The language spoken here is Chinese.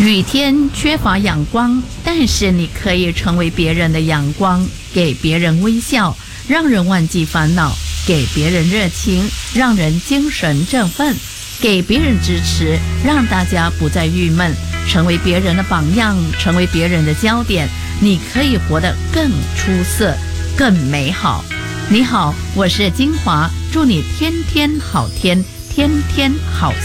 雨天缺乏阳光，但是你可以成为别人的阳光，给别人微笑，让人忘记烦恼；给别人热情，让人精神振奋；给别人支持，让大家不再郁闷。成为别人的榜样，成为别人的焦点，你可以活得更出色，更美好。你好，我是金华，祝你天天好天，天天好